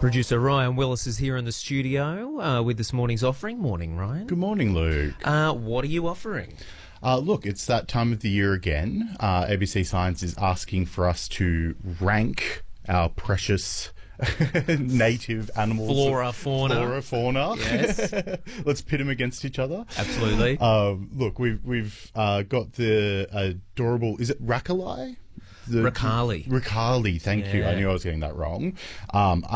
Producer Ryan Willis is here in the studio with this morning's offering. Morning, Ryan. Good morning, Luke. What are you offering? Look, it's that time of the year again. ABC Science is asking for us to rank our precious native animals. Flora, fauna. Yes. Let's pit them against each other. Absolutely. Look, we've got the adorable, is it Racali? Racali. Racali, thank you. I knew I was getting that wrong.